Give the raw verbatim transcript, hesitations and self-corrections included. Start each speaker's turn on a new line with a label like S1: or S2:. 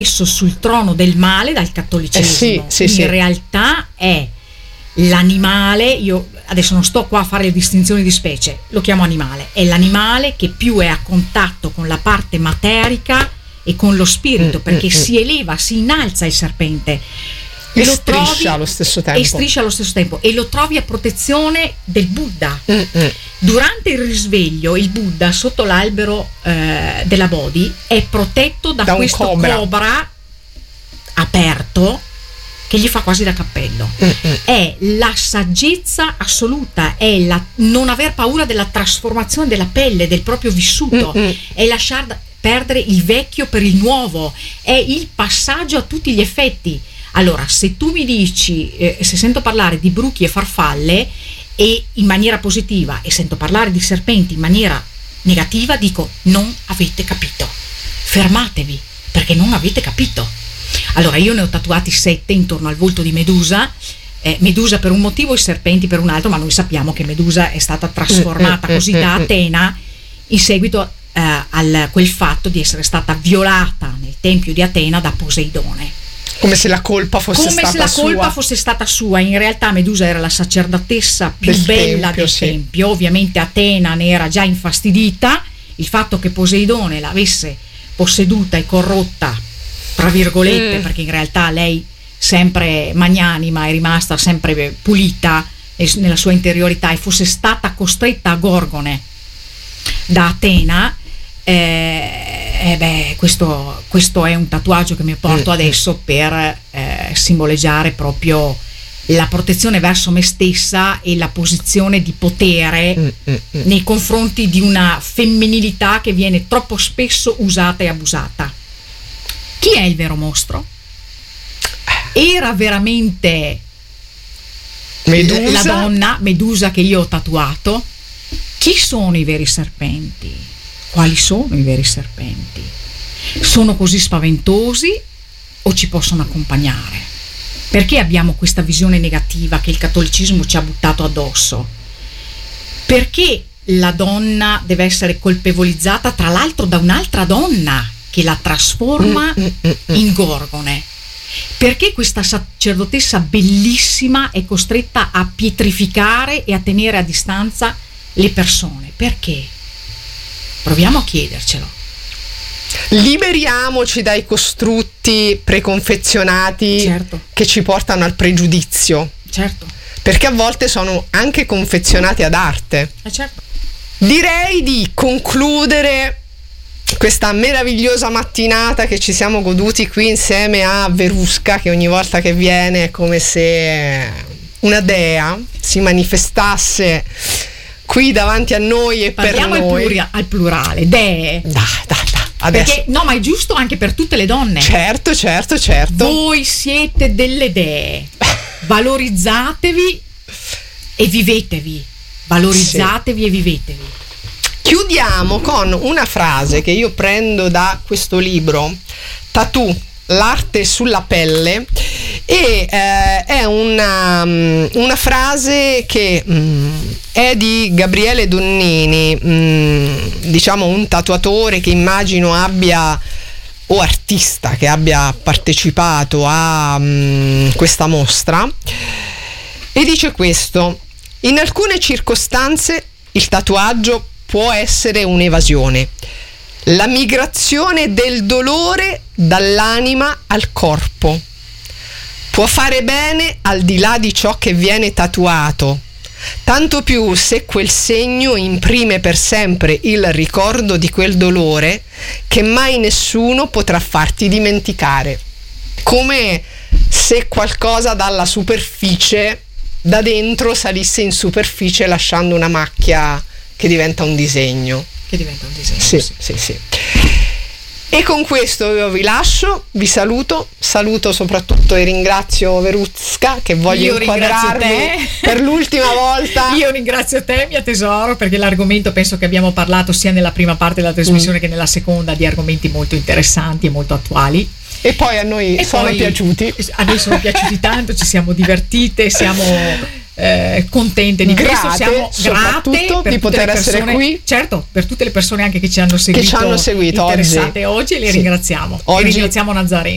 S1: messo sul trono del male dal cattolicesimo.
S2: Eh sì, sì,
S1: in
S2: sì.
S1: realtà è l'animale, io adesso non sto qua a fare le distinzioni di specie, lo chiamo animale, è l'animale che più è a contatto con la parte materica e con lo spirito,
S2: mm,
S1: perché
S2: mm,
S1: si eleva, si innalza il serpente
S2: e
S1: lo
S2: striscia
S1: trovi,
S2: allo stesso tempo
S1: e striscia allo stesso tempo e lo trovi a protezione del Buddha.
S2: mm, mm.
S1: Durante il risveglio il Buddha sotto l'albero eh, della Bodhi è protetto da,
S2: Da un
S1: questo
S2: cobra.
S1: cobra aperto che gli fa quasi da cappello.
S2: Mm-mm.
S1: È la saggezza assoluta, è la non aver paura della trasformazione della pelle, del proprio vissuto,
S2: Mm-mm.
S1: è lasciar da- perdere il vecchio per il nuovo, è il passaggio a tutti gli effetti. Allora, se tu mi dici, eh, se sento parlare di bruchi e farfalle e in maniera positiva e sento parlare di serpenti in maniera negativa, dico non avete capito, fermatevi perché non avete capito. Allora, io ne ho tatuati sette intorno al volto di Medusa, eh, Medusa per un motivo e serpenti per un altro, ma noi sappiamo che Medusa è stata trasformata così da Atena in seguito eh, a quel fatto di essere stata violata nel tempio di Atena da Poseidone.
S2: Come se la colpa fosse
S1: Come
S2: stata
S1: se la colpa
S2: sua.
S1: fosse stata sua. In realtà Medusa era la sacerdotessa più
S2: Del
S1: bella
S2: tempio,
S1: del
S2: sì.
S1: tempio. Ovviamente Atena ne era già infastidita. Il fatto che Poseidone l'avesse posseduta e corrotta, tra virgolette,
S2: Mm.
S1: perché in realtà lei sempre magnanima è rimasta sempre pulita e nella sua interiorità, e fosse stata costretta a Gorgone da Atena. Eh, eh beh, questo, questo è un tatuaggio che mi porto
S2: Mm.
S1: adesso per eh, simboleggiare proprio la protezione verso me stessa e la posizione di potere
S2: Mm, mm, mm.
S1: nei confronti di una femminilità che viene troppo spesso usata e abusata. Chi è il vero mostro? Era veramente
S2: Medusa.
S1: la donna Medusa che io ho tatuato? Chi sono i veri serpenti? Quali sono i veri serpenti? Sono così spaventosi o ci possono accompagnare? Perché abbiamo questa visione negativa che il cattolicesimo ci ha buttato addosso? Perché la donna deve essere colpevolizzata, tra l'altro, da un'altra donna che la trasforma
S2: Mm, mm, mm, mm.
S1: in Gorgone? Perché questa sacerdotessa bellissima è costretta a pietrificare e a tenere a distanza le persone? Perché? Proviamo a chiedercelo.
S2: Liberiamoci dai costrutti preconfezionati
S1: Certo.
S2: che ci portano al pregiudizio,
S1: Certo,
S2: perché a volte sono anche confezionati ad arte.
S1: eh certo.
S2: Direi di concludere questa meravigliosa mattinata che ci siamo goduti qui insieme a Verusca, che ogni volta che viene è come se una dea si manifestasse qui davanti a noi e
S1: Parliamo
S2: per
S1: al,
S2: noi.
S1: pluria- al plurale, dee.
S2: Dai, dai, dai. Adesso.
S1: Perché no, ma è giusto anche per tutte le donne.
S2: Certo, certo, certo.
S1: Voi siete delle dee. Valorizzatevi e vivetevi. Valorizzatevi e vivetevi.
S2: Chiudiamo con una frase che io prendo da questo libro, Tattoo, l'arte sulla pelle, e eh, è una, um, una frase che um, è di Gabriele Donnini, um, diciamo un tatuatore che immagino abbia, o artista che abbia partecipato a um, questa mostra, e dice questo: in alcune circostanze il tatuaggio può essere un'evasione, la migrazione del dolore dall'anima al corpo. Può fare bene al di là di ciò che viene tatuato, tanto più se quel segno imprime per sempre il ricordo di quel dolore che mai nessuno potrà farti dimenticare. Come se qualcosa dalla superficie, da dentro, salisse in superficie lasciando una macchia che diventa un disegno.
S1: Che diventa un disegno.
S2: Sì, sì, sì. E con questo io vi lascio, vi saluto, saluto soprattutto e ringrazio Verusca, che voglio
S1: Io ringrazio
S2: inquadrarvi
S1: te.
S2: per l'ultima volta.
S1: Io ringrazio te, mia tesoro, perché l'argomento, penso che abbiamo parlato sia nella prima parte della trasmissione
S2: Mm.
S1: che nella seconda di argomenti molto interessanti e molto attuali.
S2: E poi a noi
S1: E
S2: sono
S1: poi
S2: piaciuti.
S1: A noi sono piaciuti tanto, ci siamo divertite, siamo eh, contente di
S2: Grate,
S1: questo, siamo
S2: soprattutto,
S1: grate per
S2: di
S1: tutte
S2: poter
S1: le
S2: essere
S1: persone,
S2: qui.
S1: certo, per tutte le persone anche che ci hanno seguito,
S2: ci hanno seguito
S1: interessate oggi,
S2: oggi.
S1: e le
S2: Sì.
S1: ringraziamo.
S2: Oggi-
S1: E ringraziamo Nazareno.